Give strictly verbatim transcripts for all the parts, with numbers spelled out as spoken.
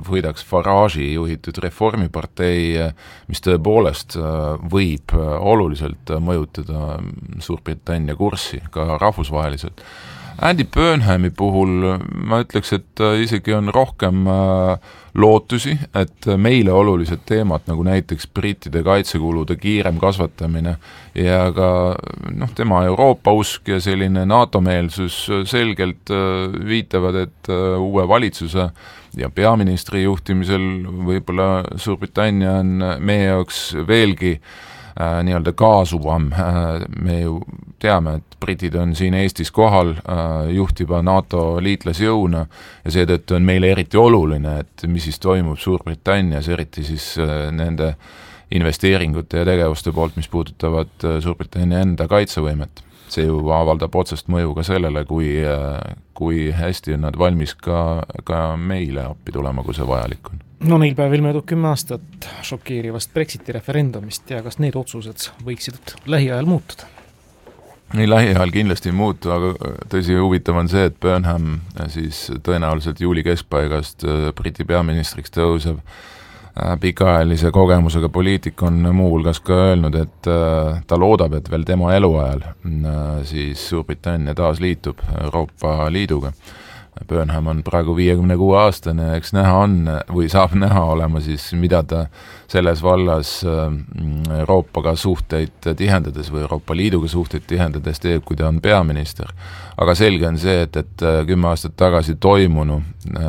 võidaks Farage'i juhitud reformipartei, mis tõepoolest võib oluliselt mõjutada Suurbritannia kurssi ka rahvusvaheliselt. Andy Burnhami puhul ma ütleks, et isegi on rohkem lootusi, et meile olulised teemad, nagu näiteks brittide kaitsekulude kiirem kasvatamine ja ka noh, tema Euroopa usk ja selline NATO-meelsus selgelt viitavad, et uue valitsuse ja peaministri juhtimisel võib-olla Suurbritannia on meie jaoks veelgi äh, nii-öelda kaasuvam. Me ju teame, et britid on siin Eestis kohal äh, juhtiva NATO liitlasjõuna ja seetõttu on meile eriti oluline, et mis siis toimub Suurbritannias, eriti siis äh, nende investeeringute ja tegevuste poolt, mis puudutavad äh, Suurbritannia enda kaitsevõimet. See ju avaldab otsest mõju ka sellele, kui, äh, kui hästi on nad valmis ka, ka meile appi tulema, kui see vajalik on. No neil päevil möödub kümme aastat šokeerivast Brexiti referendumist ja kas need otsused võiksid lähiajal muutuda? Nii lähiajal kindlasti ei muutu, aga tõsi huvitav on see, et Burnham siis tõenäoliselt juuli keskpaigast Briti peaministriks tõuseb. Pikaajalise kogemusega poliitik on muu hulgas ka öelnud, et ta loodab, et veel tema eluajal siis Suurbritannia taas liitub Euroopa Liiduga. Burnham on praegu viiekümne kuue aastane, eks näha on või saab näha olema siis, mida ta selles vallas Euroopaga suhteid tihendades või Euroopa Liiduga suhteid tihendades teeb, kui ta on peaminister. Aga selge on see, et, et kümme aastat tagasi toimunu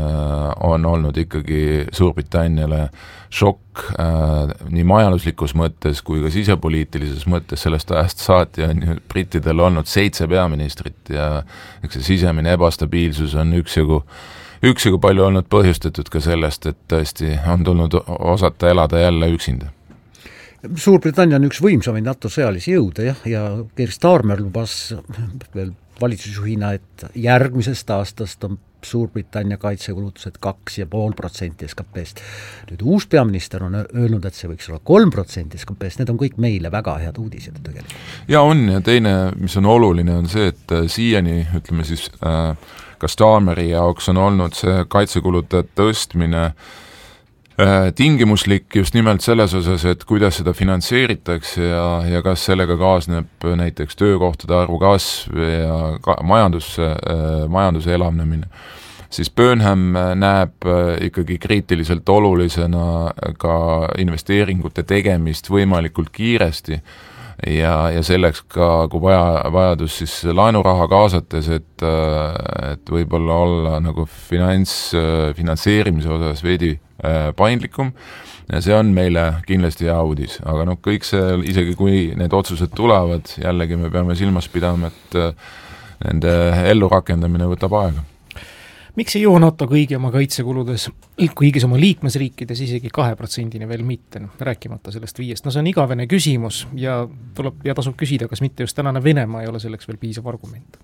on olnud ikkagi Suurbritanniale šokk nii majanduslikus mõttes kui ka sisepoliitilises mõttes. Sellest ajast saati on brittidel olnud seitse peaministrit ja eks see sisemine ebastabiilsus on üksjagu, üksjagu palju olnud põhjustatud ka sellest, et tõesti on tulnud osata elada jälle üksinda. Suurbritannia on üks võimsamaid NATO sõjalisi jõude jah, ja Keir Starmer lubas veel valitsusjuhina, et järgmisest aastast on Suurbritannia kaitsekulutused kaks ja pool protsenti S K P-st. Nüüd uus peaminister on öelnud, et see võiks olla kolm protsenti S K P-st, need on kõik meile väga head uudised tegelikult. Ja on, ja teine, mis on oluline, on see, et siiani, ütleme siis, äh, ka Starmeri jaoks on olnud see kaitsekulude tõstmine tingimuslik just nimelt selles osas, et kuidas seda finantseeritakse ja, ja kas sellega kaasneb näiteks töökohtade arvu kasv ja ka majandusse, majanduse elavnemine. Siis Burnham näeb ikkagi kriitiliselt olulisena ka investeeringute tegemist võimalikult kiiresti ja, ja selleks ka, kui vaja, vajadus siis laenuraha kaasates, et, et võib-olla olla nagu finants, finantseerimise osas veidi paindlikum ja see on meile kindlasti hea uudis, aga noh, kõik see, isegi kui need otsused tulevad, jällegi me peame silmas pidama, et nende ellurakendamine võtab aega. Miks ei jõua NATO kõigi oma kaitsekuludes, kõigis oma liikmesriikides isegi kahe protsendini veel mitte, rääkimata sellest viiest? No see on igavene küsimus ja, tuleb, ja tasub küsida, kas mitte just tänane Venemaa ei ole selleks veel piisav argument?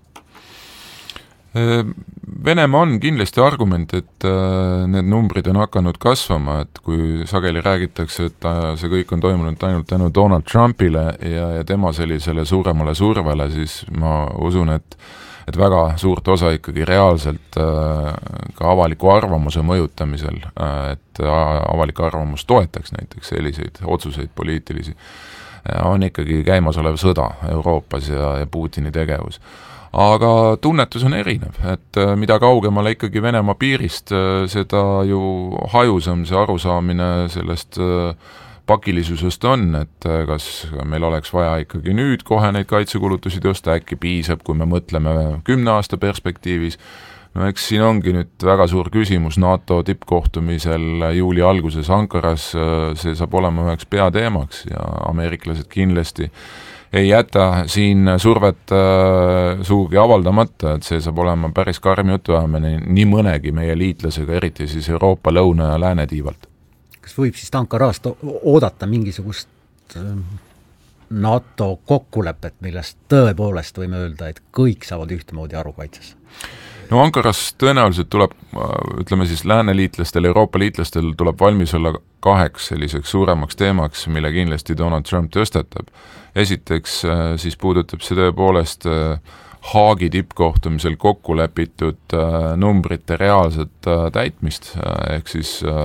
Venemaa on kindlasti argument, et need numbrid on hakanud kasvama, et kui sageli räägitakse, et see kõik on toimunud ainult tänu Donald Trumpile ja, ja tema sellisele suuremale survele, siis ma usun, et, et väga suurt osa ikkagi reaalselt ka avaliku arvamuse mõjutamisel, et avalik arvamus toetaks näiteks selliseid otsuseid poliitilisi, on ikkagi käimasolev sõda Euroopas ja, ja Putini tegevus. Aga tunnetus on erinev, et mida kaugemale ikkagi Venemaa piirist, seda ju hajusam see arusaamine sellest pakilisusest on, et kas meil oleks vaja ikkagi nüüd kohe neid kaitsekulutusi tõsta, äkki piisab, kui me mõtleme kümne aasta perspektiivis. No eks siin ongi nüüd väga suur küsimus NATO tippkohtumisel juuli alguses Ankaras, see saab olema üheks peateemaks ja ameeriklased kindlasti ei jäta siin survet äh, suugi avaldamata, et see saab olema päris karm jutuajamine nii mõnegi meie liitlasega, eriti siis Euroopa lõuna ja lääne tiivalt. Kas võib siis Ankarast oodata mingisugust äh, NATO kokkulepet, millest tõepoolest võime öelda, et kõik saavad ühtemoodi aru kaitses? No Ankaras tõenäoliselt tuleb, ütleme siis lääneliitlastel, Euroopa liitlastel tuleb valmis olla kaheks selliseks suuremaks teemaks, mille kindlasti Donald Trump tõstatab. Esiteks siis puudutab see tõepoolest Haagi tippkohtumisel kokku lepitud numbrite reaalset täitmist, ehk siis